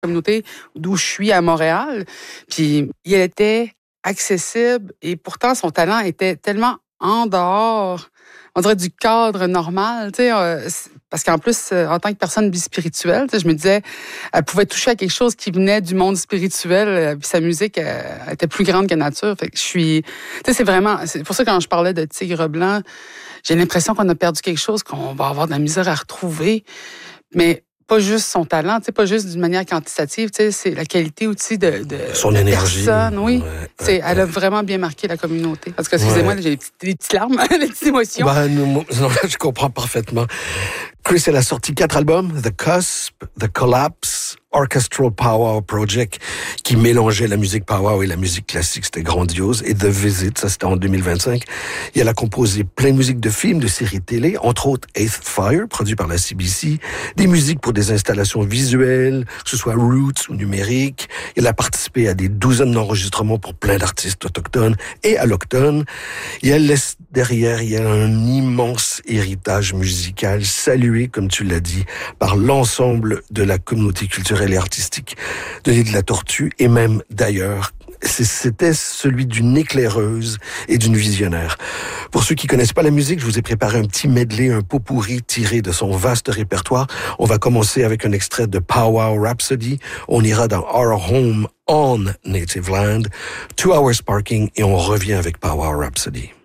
communauté d'où je suis à Montréal. Puis il était accessible et pourtant son talent était tellement en dehors, on dirait, du cadre normal, tu sais, parce qu'en plus, en tant que personne bispirituelle, tu sais, je me disais, elle pouvait toucher à quelque chose qui venait du monde spirituel, puis sa musique elle était plus grande que nature. Fait que je suis, tu sais, c'est pour ça que quand je parlais de Tigre Blanc, j'ai l'impression qu'on a perdu quelque chose, qu'on va avoir de la misère à retrouver, mais pas juste son talent, tu sais, pas juste d'une manière quantitative, tu sais, c'est la qualité aussi de son de énergie. personne, oui. Elle a vraiment bien marqué la communauté. Parce que, excusez-moi, là, j'ai des petites larmes, des petites émotions. Non, je comprends parfaitement. Chris, elle a sorti 4 albums, The Cusp, The Collapse, Orchestral Powwow Project, qui mélangeait la musique powwow et la musique classique, c'était grandiose, et The Visit, ça c'était en 2025. Et elle a composé plein de musiques de films, de séries télé, entre autres Eighth Fire, produit par la CBC, des musiques pour des installations visuelles, que ce soit roots ou numériques. Elle a participé à des douzaines d'enregistrements pour plein d'artistes autochtones et allochtones. Et elle laisse derrière, il y a un immense héritage musical, salué, comme tu l'as dit, par l'ensemble de la communauté culturelle et artistique de l'île de la Tortue, et même d'ailleurs. C'était celui d'une éclaireuse et d'une visionnaire. Pour ceux qui connaissent pas la musique, je vous ai préparé un petit medley, un pot-pourri tiré de son vaste répertoire. On va commencer avec un extrait de Powwow Rhapsody. On ira dans Our Home on Native Land, 2 Hours Parking, et on revient avec Powwow Rhapsody.